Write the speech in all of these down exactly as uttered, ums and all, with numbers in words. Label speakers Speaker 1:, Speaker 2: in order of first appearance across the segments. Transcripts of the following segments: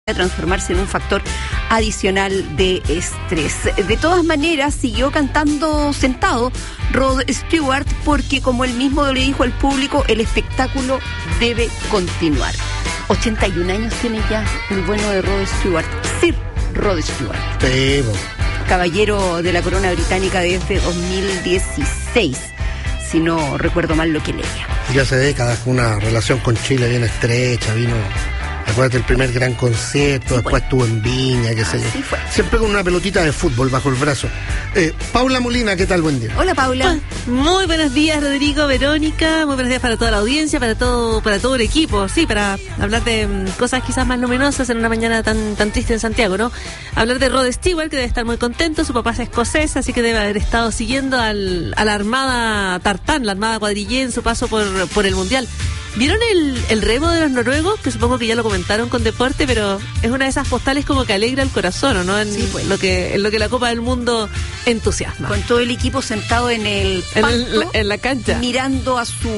Speaker 1: transformarse en un factor adicional de estrés. De todas maneras, siguió cantando sentado Rod Stewart porque, como él mismo le dijo al público, el espectáculo debe continuar. ochenta y un años tiene ya el bueno de Rod Stewart, Sir Rod Stewart.
Speaker 2: Sí,
Speaker 1: caballero de la corona británica desde dos mil dieciséis, si no recuerdo mal lo que leía.
Speaker 2: Ya hace décadas una relación con Chile bien estrecha, vino... Acuérdate el primer gran concierto, sí, después estuvo en Viña, qué sé yo.
Speaker 1: Sí,
Speaker 2: siempre con una pelotita de fútbol bajo el brazo. Eh, Paula Molina, ¿qué tal? Buen día.
Speaker 1: Hola, Paula.
Speaker 3: Muy buenos días, Rodrigo, Verónica. Muy buenos días para toda la audiencia, para todo para todo el equipo. Sí, para hablar de um, cosas quizás más luminosas en una mañana tan tan triste en Santiago, ¿no? Hablar de Rod Stewart, que debe estar muy contento. Su papá es escocés, así que debe haber estado siguiendo al, a la Armada Tartán, la Armada Cuadrillé, en su paso por, por el Mundial. ¿Vieron el, el remo de los noruegos? Que supongo que ya lo comentaron con deporte, pero es una de esas postales como que alegra el corazón, ¿no? En,
Speaker 1: sí, pues.
Speaker 3: lo que, en lo que la Copa del Mundo entusiasma.
Speaker 1: Con todo el equipo sentado en el
Speaker 3: en,
Speaker 1: pasto,
Speaker 3: el, en la cancha,
Speaker 1: mirando a su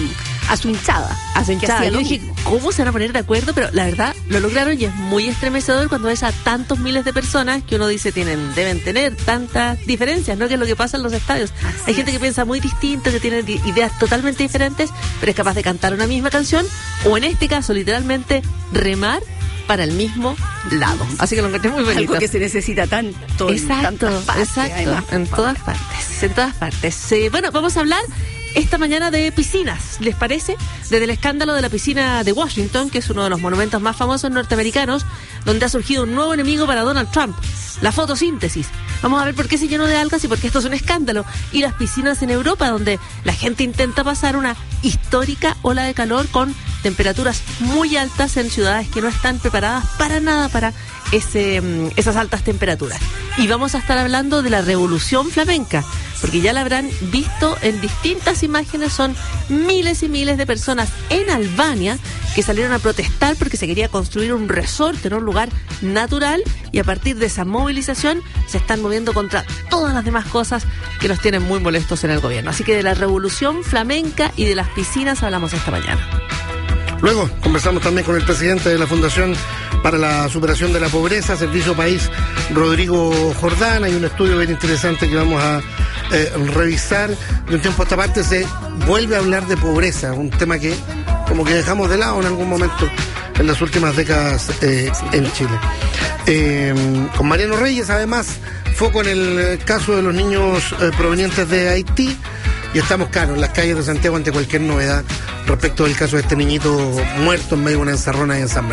Speaker 1: a su hinchada.
Speaker 3: A su hinchada. Yo dije,
Speaker 1: mismo.
Speaker 3: ¿cómo se van a poner de acuerdo? Pero la verdad, lo lograron y es muy estremecedor cuando ves a tantos miles de personas que uno dice tienen deben tener tantas diferencias, ¿no? Que es lo que pasa en los estadios.
Speaker 1: Así
Speaker 3: Hay gente
Speaker 1: es.
Speaker 3: que piensa muy distinto, que tiene ideas totalmente diferentes, pero es capaz de cantar una misma canción o en este caso, literalmente, remar para el mismo lado. Así que lo encontré muy bonito.
Speaker 1: Algo que se necesita tanto.
Speaker 3: Exacto,
Speaker 1: en partes,
Speaker 3: exacto.
Speaker 1: además,
Speaker 3: en todas partes, en todas partes. Eh, bueno, vamos a hablar esta mañana de piscinas, ¿les parece? Desde el escándalo de la piscina de Washington, que es uno de los monumentos más famosos norteamericanos, donde ha surgido un nuevo enemigo para Donald Trump, la fotosíntesis. Vamos a ver por qué se llenó de algas y por qué esto es un escándalo. Y las piscinas en Europa, donde la gente intenta pasar una histórica ola de calor con temperaturas muy altas en ciudades que no están preparadas para nada para ese, esas altas temperaturas. Y vamos a estar hablando de la revolución flamenca, porque ya la habrán visto en distintas imágenes. Son miles y miles de personas en Albania que salieron a protestar porque se quería construir un resort en un lugar natural, y a partir de esa movilización se están moviendo contra todas las demás cosas que los tienen muy molestos en el gobierno. Así que de la revolución flamenca y de las piscinas hablamos esta mañana.
Speaker 2: Luego conversamos también con el presidente de la Fundación para la Superación de la Pobreza, Servicio País, Rodrigo Jordán. Hay un estudio bien interesante que vamos a eh, revisar. De un tiempo a esta parte se vuelve a hablar de pobreza, un tema que como que dejamos de lado en algún momento en las últimas décadas eh, en Chile. Eh, con Mariano Reyes, además, foco en el caso de los niños eh, provenientes de Haití. Y estamos, claro, en las calles de Santiago ante cualquier novedad respecto del caso de este niñito muerto en medio de una encerrona en San Bernardo.